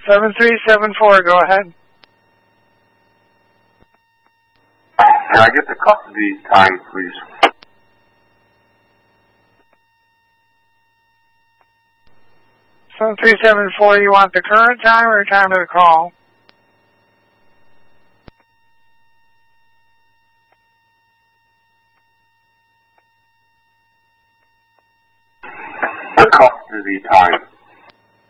7374, go ahead. Can I get the custody time, please? So 374, you want the current time or time of the call? The custody time.